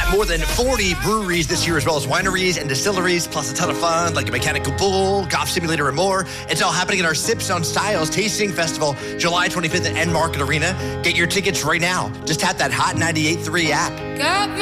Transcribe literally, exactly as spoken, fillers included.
More than forty breweries this year, as well as wineries and distilleries, plus a ton of fun like a mechanical bull, golf simulator, and more. It's all happening at our Sips on Styles Tasting Festival, July twenty-fifth at Enmarket Arena. Get your tickets right now. Just tap that Hot ninety-eight point three app. Got me.